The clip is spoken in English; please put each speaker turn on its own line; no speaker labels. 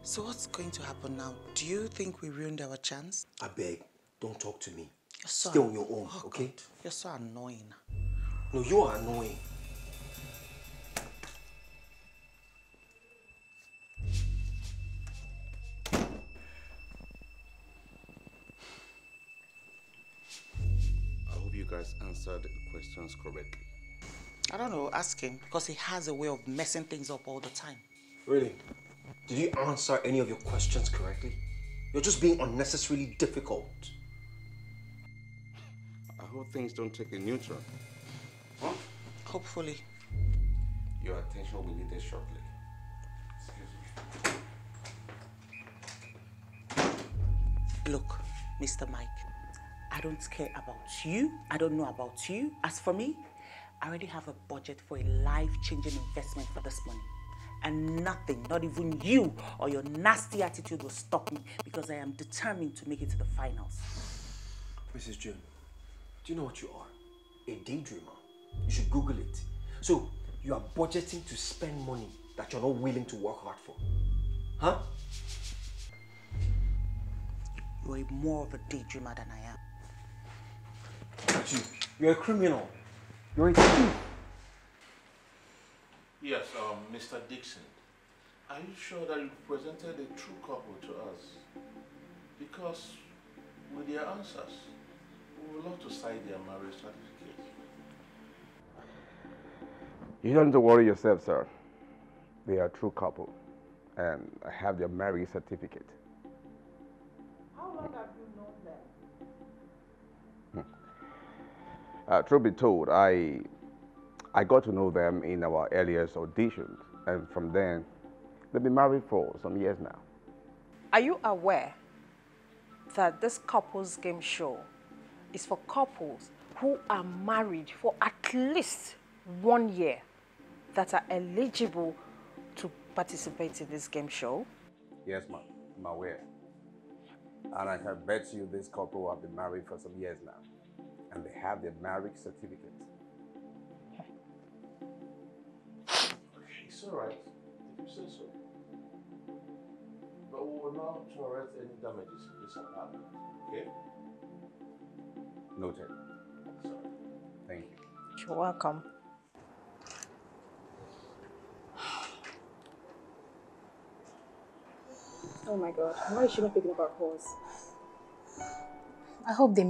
So what's going to happen now? Do you think we ruined our chance?
I beg, don't talk to me.
You're so
Stay on your own, okay?
God. You're so annoying.
No, you are annoying.
I hope you guys answered the questions correctly.
I don't know, ask him, because he has a way of messing things up all the time.
Really? Did you answer any of your questions correctly? You're just being unnecessarily difficult.
I hope things don't take a new turn.
Huh? Hopefully.
Your attention will be needed shortly.
Look, Mr. Mike, I don't care about you. I don't know about you. As for me, I already have a budget for a life-changing investment for this money. And nothing, not even you or your nasty attitude will stop me because I am determined to make it to the finals.
Mrs. June, do you know what you are? A daydreamer. You should Google it. So, you are budgeting to spend money that you're not willing to work hard for. Huh?
You are more of a daydreamer than I am.
You're a criminal. You're a thief.
Yes, Mr. Dixon, are you sure that you presented a true couple to us? Because with their answers, we would love to sign their marriage certificate.
You don't have to worry yourself, sir. They are a true couple, and I have their marriage certificate.
How long have you known them?
Truth be told, I got to know them in our earliest auditions, and from then, they've been married for some years now.
Are you aware that this couples game show is for couples who are married for at least 1 year that are eligible to participate in this game show?
Yes, ma'am. I'm aware. And I can bet you this couple have been married for some years now, and they have their marriage certificate.
It's all right, if you say so. But we will not tolerate any damages in this apartment, okay?
Noted.
Sorry.
Thank you.
You're welcome.
Oh my God, why is she not picking up our calls?
I hope they